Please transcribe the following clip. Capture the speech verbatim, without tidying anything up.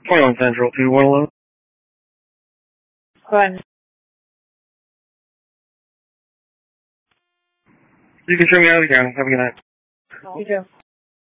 twenty-one Central, two one one. Go ahead. You can show me out of the county. Have a good night. You too.